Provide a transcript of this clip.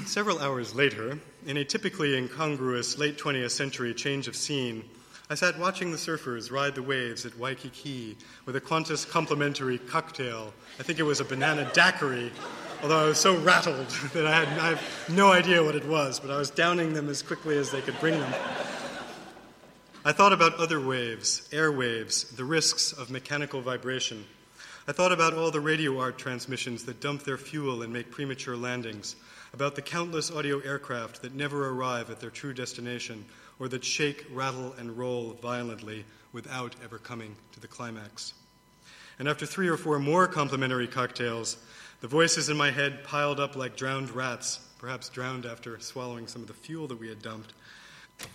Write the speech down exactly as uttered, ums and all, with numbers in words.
Several hours later, in a typically incongruous late twentieth century change of scene, I sat watching the surfers ride the waves at Waikiki with a Qantas complimentary cocktail. I think it was a banana daiquiri, although I was so rattled that I had, I have no idea what it was, but I was downing them as quickly as they could bring them. I thought about other waves, air waves, the risks of mechanical vibration. I thought about all the radio art transmissions that dump their fuel and make premature landings, about the countless audio aircraft that never arrive at their true destination, or that shake, rattle, and roll violently without ever coming to the climax. And after three or four more complimentary cocktails, the voices in my head piled up like drowned rats, perhaps drowned after swallowing some of the fuel that we had dumped.